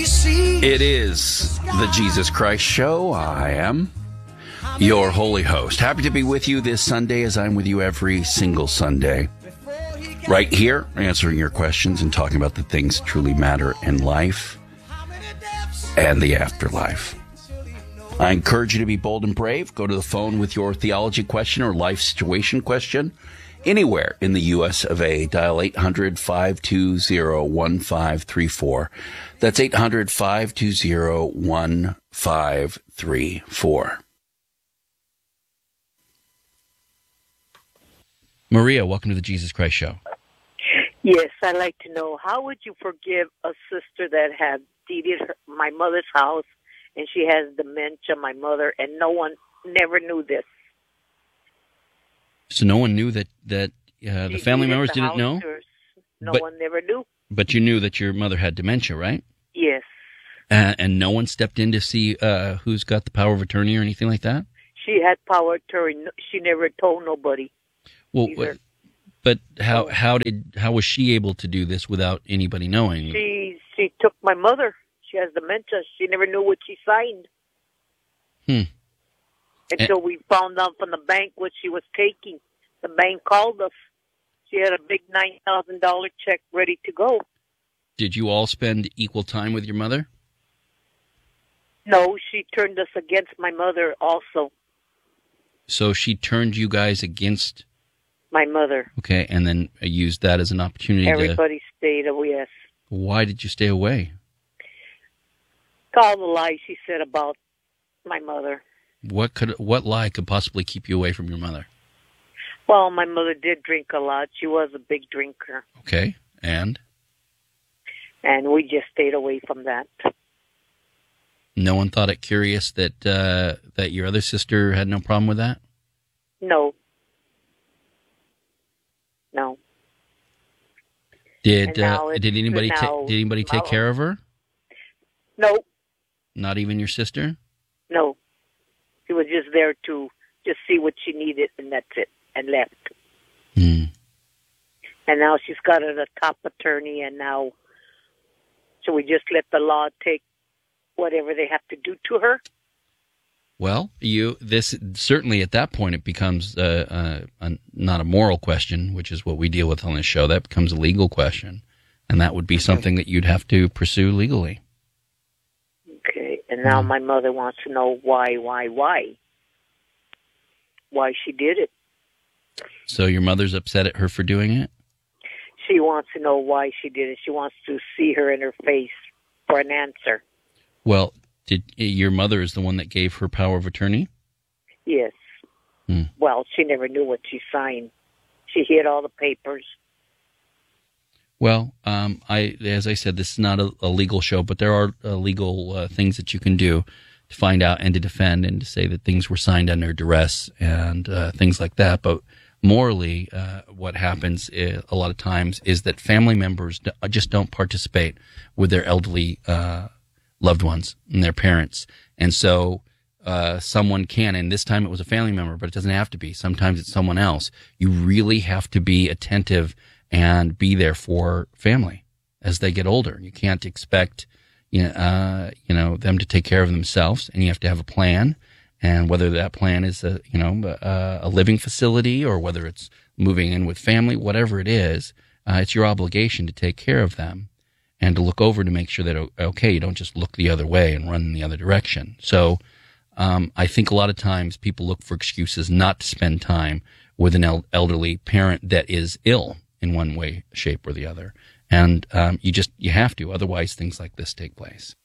It is the Jesus Christ Show. I am your holy host. Happy to be with you this Sunday, as I'm with you every single Sunday. Right here, answering your questions and talking about the things that truly matter in life and the afterlife. I encourage you to be bold and brave. Go to the phone with your theology question or life situation question anywhere in the U.S. of A. Dial 800-520-1534. That's 800-520-1534. Maria, welcome to the Jesus Christ Show. Yes, I'd like to know, how would you forgive a sister that had deeded my mother's house and she has dementia, my mother, and no one never knew this? So no one knew that the family members didn't know? No one never knew. But you knew that your mother had dementia, right? Yes. And no one stepped in to see who's got the power of attorney or anything like that? She had power of attorney. She never told nobody. Well, but how was she able to do this without anybody knowing? She took my mother. She has dementia. She never knew what she signed. Until we found out from the bank what she was taking. The bank called us. She had a big $9,000 check ready to go. Did you all spend equal time with your mother? No, she turned us against my mother also. So she turned you guys against my mother. Okay, and then used that as an opportunity Everybody stayed away, yes. Why did you stay away? All the lies she said about my mother. What lie could possibly keep you away from your mother? Well, my mother did drink a lot. She was a big drinker. Okay, and? And we just stayed away from that. No one thought it curious that that your other sister had no problem with that? No. Did anybody take care of her? No. Not even your sister? No. He was just there to just see what she needed, and that's it, and left. And now she's got a top attorney, and now, so we just let the law take whatever they have to do to her. Well, this certainly at that point it becomes not a moral question, which is what we deal with on this show. That becomes a legal question, and that would be something that you'd have to pursue legally. Okay, and now my mother wants to know why she did it. So your mother's upset at her for doing it? She wants to know why she did it. She wants to see her in her face for an answer. Well, your mother is the one that gave her power of attorney? Yes. Well, she never knew what she signed. She hid all the papers. Well, as I said, this is not a legal show, but there are legal things that you can do to find out and to defend and to say that things were signed under duress and things like that. But morally, what happens a lot of times is that family members just don't participate with their elderly loved ones and their parents. And so someone can, and this time it was a family member, but it doesn't have to be. Sometimes it's someone else. You really have to be attentive and be there for family as they get older. You can't expect them to take care of themselves, and you have to have a plan. And whether that plan is a living facility or whether it's moving in with family, whatever it is, it's your obligation to take care of them and to look over to make sure that, okay, you don't just look the other way and run in the other direction. So I think a lot of times people look for excuses not to spend time with an elderly parent that is ill in one way, shape, or the other. And you have to, otherwise things like this take place.